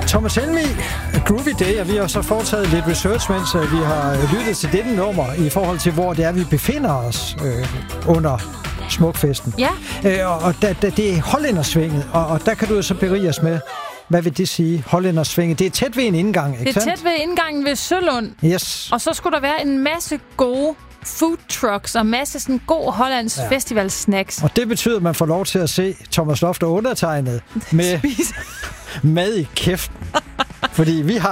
Thomas Helmig, Groovy Day, og vi har så foretaget lidt research, mens vi har lyttet til dette nummer i forhold til, hvor det er, vi befinder os under Smukfesten. Ja. Og det er hollændersvinget, og der kan du jo så berige os med, hvad vil det sige, hollændersvinget? Det er tæt ved en indgang, ikke sandt? Det er tæt ved indgangen ved Sølund. Yes. Og så skulle der være en masse gode food trucks og masse sådan god hollands festivalsnacks. Og det betyder, at man får lov til at se Thomas Loft og undertegnet med mad i kæften. Fordi vi har